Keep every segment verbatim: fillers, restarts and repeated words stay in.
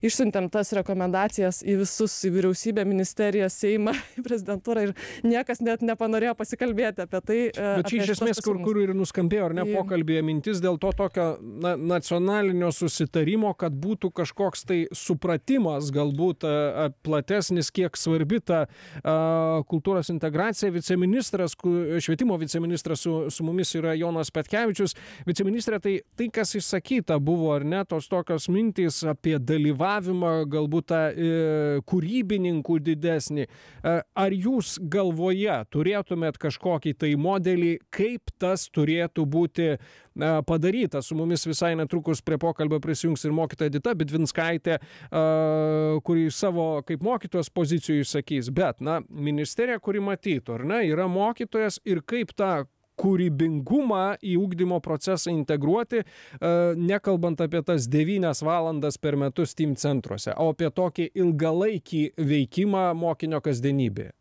išsiuntėm tas rekomendacijas į visus, į vyriausybę, ministeriją, Seimą, į prezidentūrą ir niekas net nepanorėjo pasikalbėti apie tai. Bet čia iš esmės, kur, kur ir nuskambėjo, ar ne, pokalbėje mintis dėl to tokio na, nacionalinio susitarimo, kad būtų kažkoks tai supratimas, galbūt a, platesnis, kiek svarbi ta a, kultūros integracija. Viceministras, švietimo viceministras su, su mumis yra Jonas Petkevičius. Viceministrė, tai, tai kas išsakyta buvo, ar ne, tos tokios mintys apie dalyvavimą, galbūt tą e, kūrybininkų didesnį. E, ar jūs galvoje turėtumėt kažkokį tai modelį, kaip tas turėtų būti e, padaryta? Su mumis visai netrukus prie pokalbio prisijungs ir mokytoja Edita Bidvinskaitė, e, kuri savo kaip mokytojos pozicijų išsakys. Bet, na, ministerija, kuri matytų, ar ne, yra mokytojas ir kaip tą kūrybingumą į ugdymo procesą integruoti, nekalbant apie tas devynias valandas per metus steam centruose, o apie tokį ilgalaikį veikimą mokinio kasdienybėje.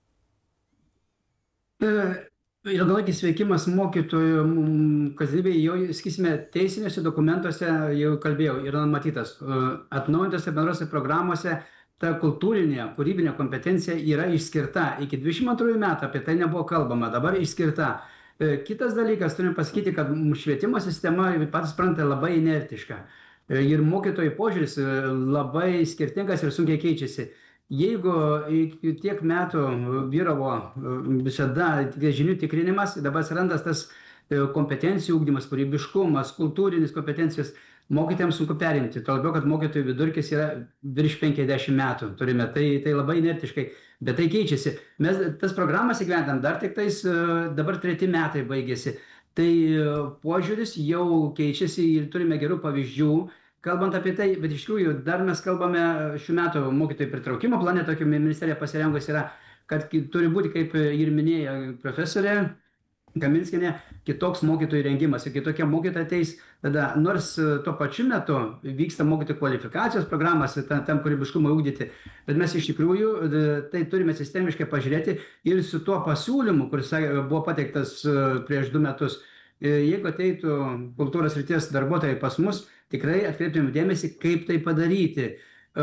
Ilgalaikis veikimas mokytojų kasdienybėje jau, sakysime, teisiniuose dokumentuose jau kalbėjau, yra numatytas. Atnaujintose bendrose programuose ta kultūrinė, kūrybinė kompetencija yra išskirta. Iki dvidešimt antrųjų metų apie tai nebuvo kalbama, dabar išskirta. Kitas dalykas, turim pasakyti, kad švietimo sistema, patys supranta, labai inertiška. Ir mokytojų požiūris labai skirtingas ir sunkiai keičiasi. Jeigu tiek metų vyravo visada žinių tikrinimas, dabar atsirandas tas kompetencijų ugdymas, kūrybiškumas, kultūrinis kompetencijos, mokytojams sunku perimti. Tuo labiau, kad mokytojų vidurkis yra virš penkiasdešimt metų turime. Tai, tai labai inertiškai, bet tai keičiasi. Mes tas programas įgyvendam, dar tik tais dabar treti metai baigėsi. Tai požiūris jau keičiasi ir turime gerų pavyzdžių, kalbant apie tai, bet iš tikrųjų dar mes kalbame šių metų mokytojų pritraukimo plane, tokia ministerija pasirengus yra, kad turi būti, kaip ir minėjo profesorė Kaminskienė, kitoks mokytojų rengimas ir kitokie mokytojai ateis, tada nors tuo pačiu metu vyksta mokytojų kvalifikacijos programas, tam, tam kūrybiškumą ugdyti, bet mes iš tikrųjų tai turime sistemiškai pažiūrėti ir su tuo pasiūlymu, kuris buvo pateiktas prieš du metus, jeigu ateitų kultūros srities darbuotojai pas mus, tikrai atkreiptume dėmesį, kaip tai padaryti.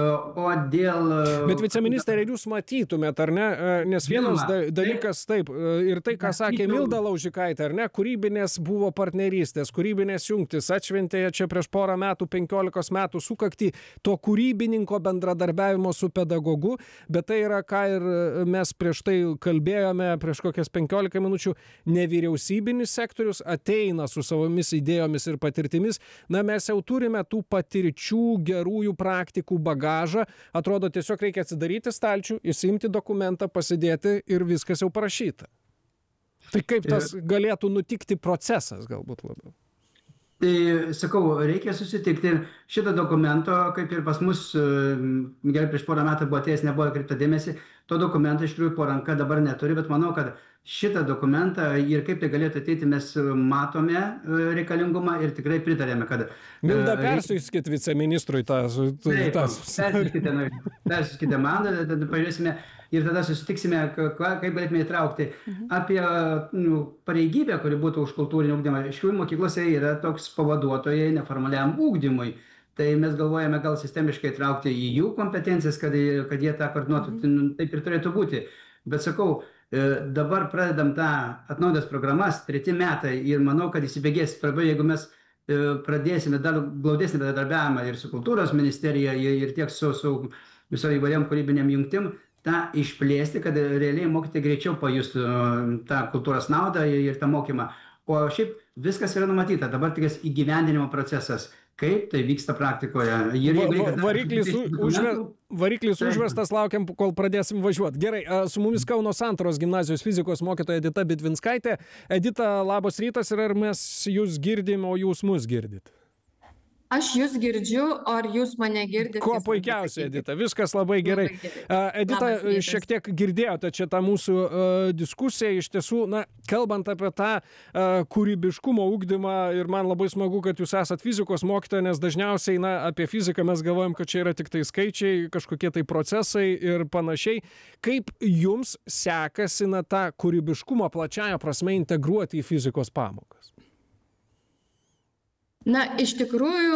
O dėl... Bet viceministrė, ar jūs matytumėt, ar ne? Nes vienas da, dalykas, taip, ir tai, ką sakė Milda Laužikaitė, ar ne, kūrybinės buvo partnerystės, kūrybinės jungtis, atšventė čia prieš porą metų, penkiolikos metų sukaktį to kūrybininko bendradarbiavimo su pedagogu, bet tai yra, ką ir mes prieš tai kalbėjome, prieš kokias penkiolika minučių, nevyriausybinis sektorius ateina su savomis idėjomis ir patirtimis. Na, mes jau turime tų patirčių, gerųjų praktikų bagažą. Bagažą, atrodo, tiesiog reikia atsidaryti stalčių, įsiimti dokumentą, pasidėti ir viskas jau parašyta. Tai kaip tas galėtų nutikti procesas galbūt labiau? Tai, sakau, reikia susitikti ir šito dokumento, kaip ir pas mus, gerai prieš porą metų buvo atėjęs, nebuvo kreipta dėmesį, to dokumento iš tikrųjų po ranka dabar neturi, bet manau, kad šitą dokumentą ir kaip tai galėtų ateiti, mes matome reikalingumą ir tikrai pritarėme, kad... Milda, persiųskit viceministrui tą... Taip, persiųskite, persiųskite man, tada pažiūrėsime ir tada susitiksime, kaip galėtume įtraukti. Apie nu, pareigybę, kuri būtų už kultūrinį ugdymą. Šių mokyklose yra toks pavaduotojai neformaliam ugdymui. Tai mes galvojame gal sistemiškai įtraukti į jų kompetencijas, kad, kad jie tą koordinuotų. Taip ir turėtų būti. Bet sakau, dabar pradedam tą atnaujintas programas, treti metai ir manau, kad įsibėgės. Jeigu mes pradėsime dar glaudesnį bendradarbiavimą ir su kultūros ministerija ir tiek su, su viso įvairiam kūrybiniam jungtim, tą išplėsti, kad realiai mokytojai greičiau pajustų tą kultūros naudą ir tą mokymą. O šiaip viskas yra numatyta, dabar tik įgyvendinimo procesas, kaip tai vyksta praktikoje. Ir va, va, variklis užve, variklis užvestas, laukiam, kol pradėsim važiuoti. Gerai, su mumis Kauno Santaros gimnazijos fizikos mokytoja Edita Bidvinskaitė. Edita, labas rytas ir ar mes jūs girdim, o jūs mus girdit? Aš jūs girdžiu, ar jūs mane girdite? Kuo puikiausiai, Edita, viskas labai gerai. Uh, Edita, šiek tiek girdėjote čia tą mūsų uh, diskusiją, iš tiesų, na, kalbant apie tą uh, kūrybiškumo ugdymą ir man labai smagu, kad jūs esat fizikos mokytoja, nes dažniausiai, na, apie fiziką mes galvojam, kad čia yra tik tai skaičiai, kažkokie tai procesai ir panašiai. Kaip jums sekasi, na, tą kūrybiškumą plačiaja prasme integruoti į fizikos pamokas? Na, iš tikrųjų,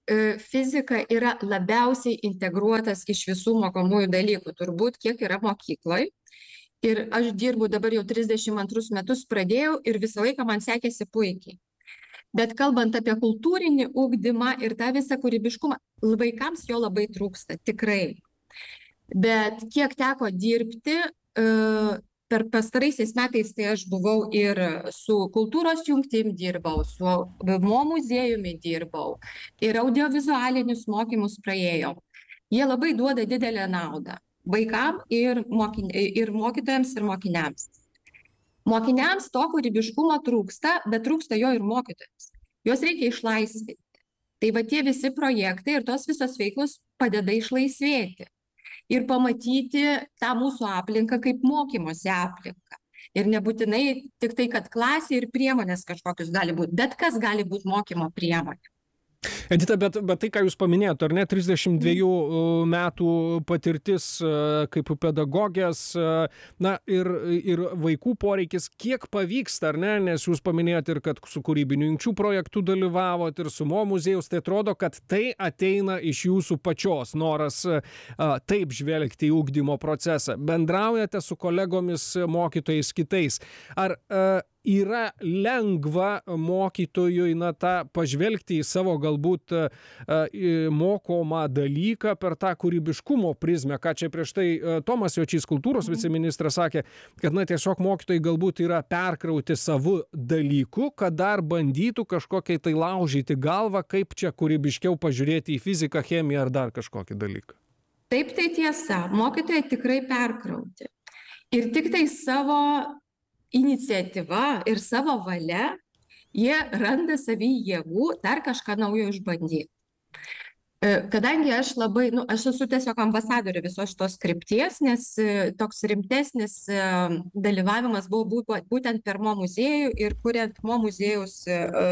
fizika yra labiausiai integruotas iš visų mokomųjų dalykų, turbūt kiek yra mokykloje. Ir aš dirbu dabar jau trisdešimt antrus metus pradėjau ir visą laiką man sekėsi puikiai. Bet kalbant apie kultūrinį ugdymą ir tą visą kūrybiškumą, vaikams jo labai trūksta, tikrai. Bet kiek teko dirbti, per pastaraisiais metais tai aš buvau ir su kultūros jungtim dirbau, su Mo muziejumi dirbau ir audiovizualinius mokymus praėjau. Jie labai duoda didelę naudą vaikams ir, mokin... ir mokytojams ir mokiniams. Mokiniams to kūrybiškumo trūksta, bet trūksta jo ir mokytojams. Juos reikia išlaisvinti. Tai va tie visi projektai ir tos visos veiklos padeda išlaisvėti ir pamatyti tą mūsų aplinką kaip mokymosi aplinką. Ir nebūtinai tik tai, kad klasė ir priemonės kažkokius gali būti, bet kas gali būti mokymo priemonė. Edita, bet, bet tai, ką jūs paminėjote, ar ne, trisdešimt dviejų metų patirtis kaip pedagogės, na ir, ir vaikų poreikis, kiek pavyksta, ar ne, nes jūs paminėjote ir, kad su kūrybinių jungčių projektu dalyvavot ir su Mo muziejaus, tai atrodo, kad tai ateina iš jūsų pačios noras a, taip žvelgti į ugdymo procesą. Bendraujate su kolegomis, mokytojais kitais. Ar a, yra lengva mokytojui, na, tą pažvelgti į savo galbūt a, mokomą dalyką per tą kūrybiškumo prizmę, ką čia prieš tai a, Tomas Jočys, kultūros viceministras, sakė, kad, na, tiesiog mokytojai galbūt yra perkrauti savu dalyku, kad dar bandytų kažkokiai tai laužyti galvą, kaip čia kūrybiškiau pažiūrėti į fiziką, chemiją ar dar kažkokį dalyką. Taip, tai tiesa, mokytojai tikrai perkrauti. Ir tik tai savo iniciatyva ir savo valia, jie randa savy jėgų dar kažką naujo išbandyti. Kadangi aš labai, nu, aš esu tiesiog ambasadorė visos šitos krypties, nes toks rimtesnis dalyvavimas buvo būtent per Mo muziejų ir kuriant Mo muziejaus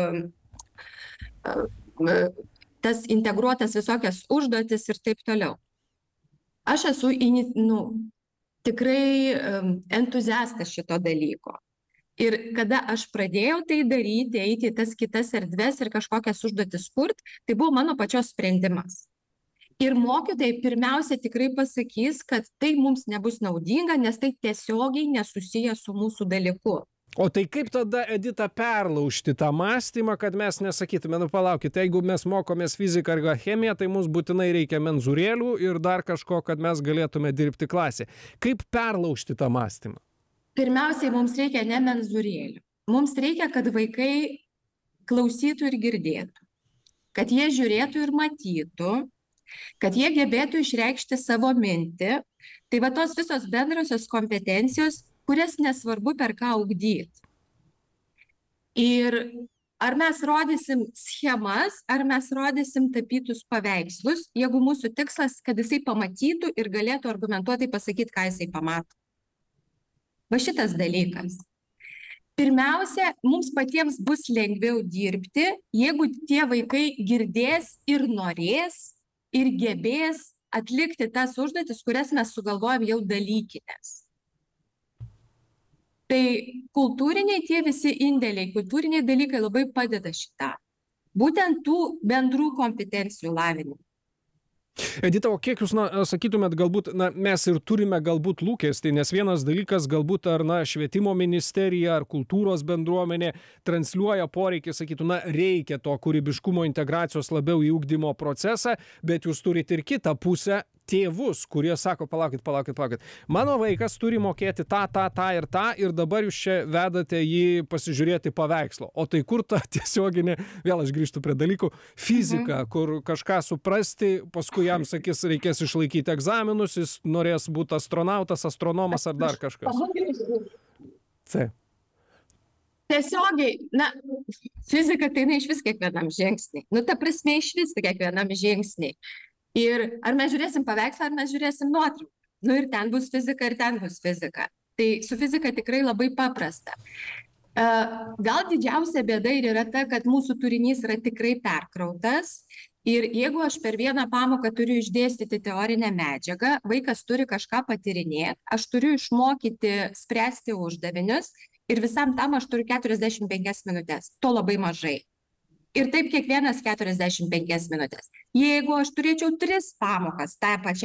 tas integruotas visokias užduotis ir taip toliau. Aš esu, nu, tikrai entuziastas šito dalyko. Ir kada aš pradėjau tai daryti, eiti į tas kitas erdves ir kažkokias užduotis kurt, tai buvo mano pačios sprendimas. Ir mokytojai pirmiausia tikrai pasakys, kad tai mums nebus naudinga, nes tai tiesiogiai nesusiję su mūsų dalyku. O tai kaip tada, Edita, perlaužti tą mąstymą, kad mes nesakytume, nu palaukite, jeigu mes mokomės fiziką ar chemiją, tai mums būtinai reikia menzūrėlių ir dar kažko, kad mes galėtume dirbti klasė. Kaip perlaužti tą mąstymą? Pirmiausiai, mums reikia ne menzūrėlių. Mums reikia, kad vaikai klausytų ir girdėtų, kad jie žiūrėtų ir matytų, kad jie gebėtų išreikšti savo mintį. Tai va tos visos bendrosios kompetencijos, kurias nesvarbu per ką ugdyti. Ir ar mes rodysim schemas, ar mes rodysim tapytus paveikslus, jeigu mūsų tikslas, kad jisai pamatytų ir galėtų argumentuotai pasakyti, ką jisai pamato. Va šitas dalykas. Pirmiausia, mums patiems bus lengviau dirbti, jeigu tie vaikai girdės ir norės, ir gebės atlikti tas užduotis, kurias mes sugalvojam jau dalykinės. Tai kultūriniai tie visi indėliai, kultūriniai dalykai labai padeda šitą. Būtent tų bendrų kompetencijų lavinimą. Edita, o kiek jūs, na, sakytumėt, galbūt, na, mes ir turime galbūt lūkestį, nes vienas dalykas galbūt ar, na, švietimo ministerija ar kultūros bendruomenė transliuoja poreikį, sakytų, na, reikia to kūrybiškumo integracijos labiau į ugdymo procesą, bet jūs turite ir kitą pusę, tėvus, kurie sako, palaukit, palaukit, palaukit. Mano vaikas turi mokėti tą, tą, tą ir tą ir dabar jūs čia vedate jį pasižiūrėti paveikslo. O tai kur ta tiesioginė, vėl aš grįžtu prie dalykų, fizika, mhm. kur kažką suprasti, paskui jam sakys, reikės išlaikyti egzaminus, jis norės būti astronautas, astronomas ar dar kažkas. C. Tiesiogiai, na, fizika tai ne iš vis kiekvienam žingsniai. Nu, ta prasme iš vis kiekvienam žingsniai. Ir ar mes žiūrėsim paveikslą, ar mes žiūrėsim nuotrauką. Nu ir ten bus fizika, ir ten bus fizika. Tai su fizika tikrai labai paprasta. Gal didžiausia bėda ir yra ta, kad mūsų turinys yra tikrai perkrautas. Ir jeigu aš per vieną pamoką turiu išdėstyti teorinę medžiagą, vaikas turi kažką patyrinėti, aš turiu išmokyti spręsti uždavinius ir visam tam aš turiu keturiasdešimt penkias minutės. To labai mažai. ir taip kiekvienas keturiasdešimt penkias minutes. Jeigu aš turėčiau tris pamokas tą pačią